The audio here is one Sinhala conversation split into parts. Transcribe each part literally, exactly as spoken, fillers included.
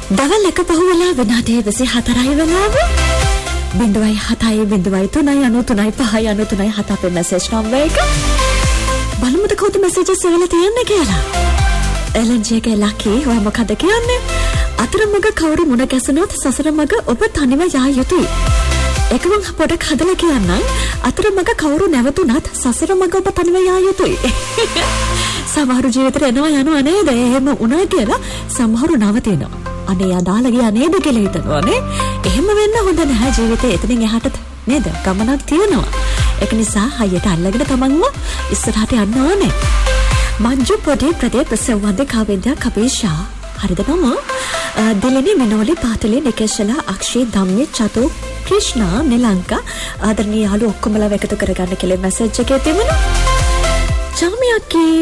දවල් එක පහුවෙලා විනාඩි විසිහතරයි වෙලාව. බිඳුවයි හතයි බිඳුවයි තුනයි අනු තුනයි පහයි අනු තුනයි හත අපේ මැසේජ් නම්බර් එක. බලමුද කවුද මැසේජස් එවලා තියන්නේ කියලා. එලන්ජි එකේ ලකි ඔයා මොකද කියන්නේ? අතරමඟ කවුරු මුණ ගැසුනොත් සසර මඟ ඔබ තනිව යා යුතුයි. ඒක මං පොඩක් හදලා කියන්නම්. අතරමඟ කවුරු නැවතුනත් සසර මඟ ඔබ තනිව යා යුතුයි. සමහරු ජීවිතේ එනවා යනවා නේද? එහෙම වුණා කියලා සමහරු නවතිනවා. අනේ අදාළ ගියා නේද කියලා හිතනවානේ. එහෙම වෙන්න හොඳ නැහැ. ජීවිතේ එතනින් එහාට නේද ගමනක් තියෙනවා. ඒක නිසා හයියට අල්ලගෙන තමන්ම ඉස්සරහට යන්න ඕනේ. මංජු පොඩි ප්‍රදේ ප්‍රසවන්දේ කාවෙන්දා කපේෂා හරිද නම? දිලිනි මිනෝලි පාටලි නිකේෂලා අක්ෂේ ධම්මේ චතු ක්‍රිෂ්ණා නිලංකා ආදරණීය යාළු ඔක්කොමලා එකතු කරගන්න කියලා මැසේජ් එකේ තිබුණා. චාමියක්කේ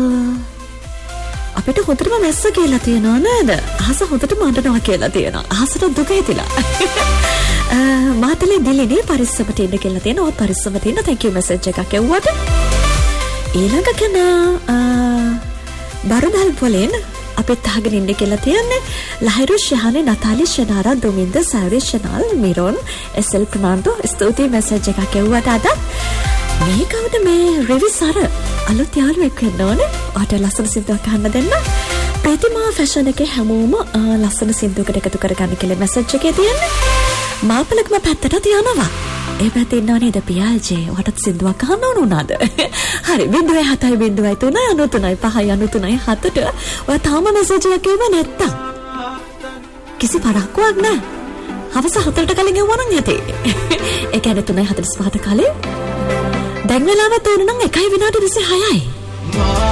අපිට හොඳටම මැස්ස කියලා තියෙනවා නේද? අහස හොඳටම අඬනවා කියලා තියෙනවා. අහසට දුක හිතිලා. මාතලේ දිලිනි පරිස්සමට ඉන්න කියලා තියෙනවා. ඔය පරිස්සමට ඉන්න thank you message එකක් එව්වට. ඊළඟ කෙනා බරදල් වලින් අපිත් අහගෙන ඉන්න කියලා තියන්නේ. ලහිරු ශහානේ නතාලි ශනාරා දුමින්ද සාරි ශනාල් මිරොන් එස්.එල් ප්‍රනාන්දු ස්තුතියි message එකක් එව්වට අද. මේ කවුද මේ රෙවිසර අලුත් යාළුවෙක් වෙන්න ඕනේ. ඔයාට ලස්සන සින්දුවක් අහන්න දෙන්න. ප්‍රතිමා ෆැෂන් එකේ හැමෝම ලස්සන සින්දුවකට එකතු කරගන්න කියලා මැසේජ් එකේ තියෙන්නේ. මාපලකම පැත්තට තියනවා. ඒ පැත්තේ ඉන්නව නේද පියාජේ? ඔයාට සින්දුවක් අහන්න ඕන උනාද? හරි බිඳුවයි හතයි බිඳුවයි තුනයි අනු තුනයි පහයි අනු තුනයි හතට ඔයා තාම මැසේජ් එකක් එවුව නැත්තම් කිසි පරක්කුවක් නැහැ. හවස හතරට කලින් එවුවා නම් ඇති. ඒ කියන්නේ තුනයි හතළිස් පහට කලින්. දැන් වෙලාව තෝරන නම් එකයි විනාඩි විසිහයයි.